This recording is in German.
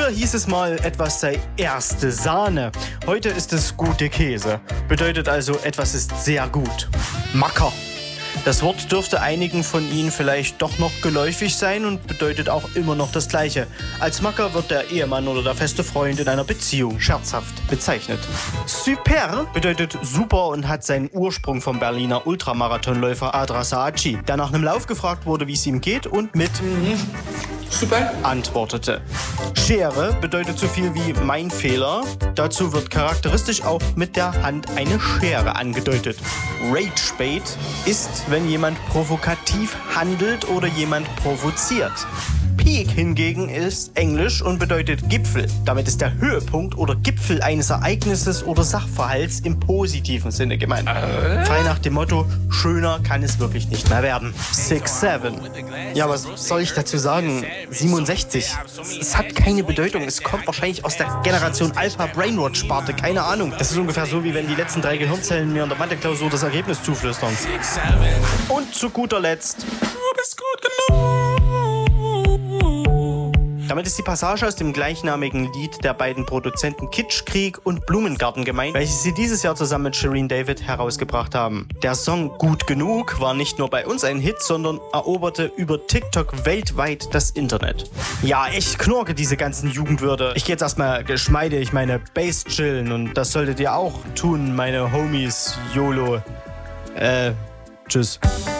Früher hieß es mal, etwas sei erste Sahne. Heute ist es gute Käse. Bedeutet also, etwas ist sehr gut. Macker. Das Wort dürfte einigen von Ihnen vielleicht doch noch geläufig sein und bedeutet auch immer noch das Gleiche. Als Macker wird der Ehemann oder der feste Freund in einer Beziehung scherzhaft bezeichnet. Super bedeutet super und hat seinen Ursprung vom Berliner Ultramarathonläufer Adra Saaci, der nach einem Lauf gefragt wurde, wie es ihm geht und mit Super antwortete. Schere bedeutet so viel wie mein Fehler. Dazu wird charakteristisch auch mit der Hand eine Schere angedeutet. Ragebait ist, wenn jemand provokativ handelt oder jemand provoziert. Peak hingegen ist Englisch und bedeutet Gipfel. Damit ist der Höhepunkt oder Gipfel eines Ereignisses oder Sachverhalts im positiven Sinne gemeint. Frei nach dem Motto, schöner kann es wirklich nicht mehr werden. 6'7". Ja, was soll ich dazu sagen? 67. Es hat keine Bedeutung. Es kommt wahrscheinlich aus der Generation Alpha Brainwatch-Sparte. Keine Ahnung. Das ist ungefähr so, wie wenn die letzten 3 Gehirnzellen mir in der Mathe-Klausur das Ergebnis zuflüstern. Und zu guter Letzt... Du bist gut genug. Damit ist die Passage aus dem gleichnamigen Lied der beiden Produzenten Kitschkrieg und Blumengarten gemeint, welches sie dieses Jahr zusammen mit Shireen David herausgebracht haben. Der Song Gut Genug war nicht nur bei uns ein Hit, sondern eroberte über TikTok weltweit das Internet. Ja, ich knorke diese ganzen Jugendwörter. Ich gehe jetzt erstmal geschmeidig meine Bass chillen und das solltet ihr auch tun, meine Homies. YOLO. Tschüss.